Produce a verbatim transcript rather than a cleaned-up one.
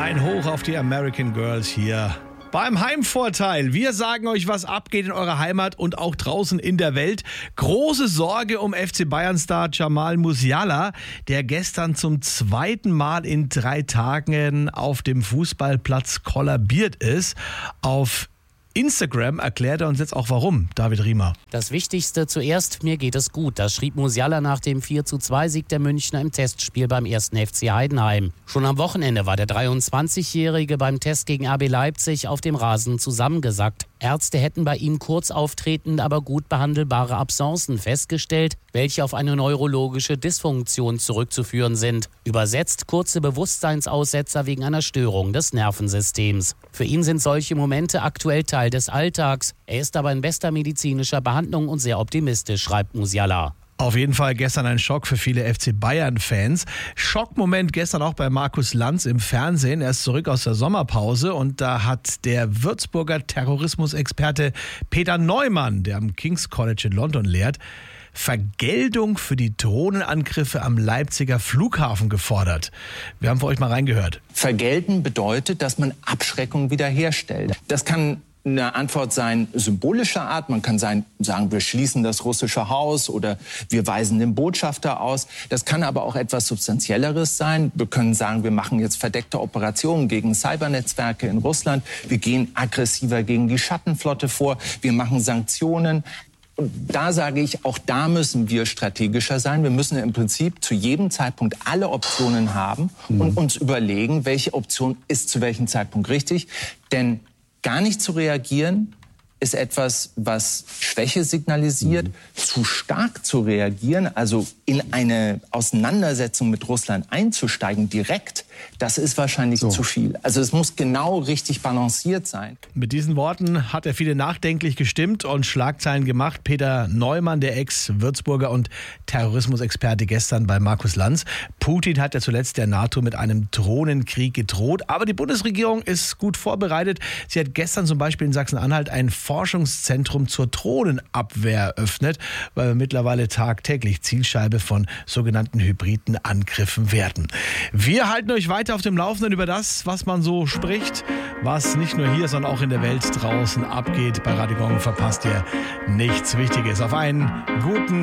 Ein Hoch auf die American Girls hier beim Heimvorteil. Wir sagen euch, was abgeht in eurer Heimat und auch draußen in der Welt. Große Sorge um F C Bayern-Star Jamal Musiala, der gestern zum zweiten Mal in drei Tagen auf dem Fußballplatz kollabiert ist. Auf Instagram erklärt er uns jetzt auch warum. David Riemer. Das Wichtigste zuerst, mir geht es gut. Das schrieb Musiala nach dem vier zu zwei Sieg der Münchner im Testspiel beim ersten F C Heidenheim. Schon am Wochenende war der dreiundzwanzigjährige beim Test gegen R B Leipzig auf dem Rasen zusammengesackt. Ärzte hätten bei ihm kurz auftretende, aber gut behandelbare Absencen festgestellt, welche auf eine neurologische Dysfunktion zurückzuführen sind. Übersetzt kurze Bewusstseinsaussetzer wegen einer Störung des Nervensystems. Für ihn sind solche Momente aktuell Teil des Alltags. Er ist aber in bester medizinischer Behandlung und sehr optimistisch, schreibt Musiala. Auf jeden Fall gestern ein Schock für viele F C Bayern-Fans. Schockmoment gestern auch bei Markus Lanz im Fernsehen. Er ist zurück aus der Sommerpause und da hat der Würzburger Terrorismusexperte Peter Neumann, der am King's College in London lehrt, Vergeltung für die Drohnenangriffe am Leipziger Flughafen gefordert. Wir haben für euch mal reingehört. Vergelten bedeutet, dass man Abschreckung wiederherstellt. Das kann eine Antwort sein symbolischer Art. Man kann sein, sagen, wir schließen das russische Haus oder wir weisen den Botschafter aus. Das kann aber auch etwas Substanzielleres sein. Wir können sagen, wir machen jetzt verdeckte Operationen gegen Cybernetzwerke in Russland. Wir gehen aggressiver gegen die Schattenflotte vor. Wir machen Sanktionen. Und da sage ich, auch da müssen wir strategischer sein. Wir müssen im Prinzip zu jedem Zeitpunkt alle Optionen haben und uns überlegen, welche Option ist zu welchem Zeitpunkt richtig. Denn gar nicht zu reagieren ist etwas, was Schwäche signalisiert. Mhm. Zu stark zu reagieren, also in eine Auseinandersetzung mit Russland einzusteigen, direkt, das ist wahrscheinlich so zu viel. Also es muss genau richtig balanciert sein. Mit diesen Worten hat er viele nachdenklich gestimmt und Schlagzeilen gemacht. Peter Neumann, der Ex-Würzburger und Terrorismusexperte, gestern bei Markus Lanz. Putin hat ja zuletzt der NATO mit einem Drohnenkrieg gedroht. Aber die Bundesregierung ist gut vorbereitet. Sie hat gestern zum Beispiel in Sachsen-Anhalt ein Forschungszentrum zur Drohnenabwehr eröffnet, weil wir mittlerweile tagtäglich Zielscheibe von sogenannten hybriden Angriffen werden. Wir halten euch weiter auf dem Laufenden über das, was man so spricht, was nicht nur hier, sondern auch in der Welt draußen abgeht. Bei Radio Gong verpasst ihr nichts Wichtiges. Auf einen guten